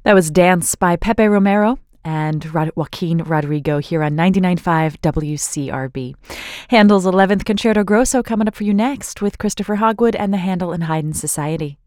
That was Dance by Pepe Romero and Joaquin Rodrigo here on 99.5 WCRB. Handel's 11th Concerto Grosso coming up for you next with Christopher Hogwood and the Handel and Haydn Society.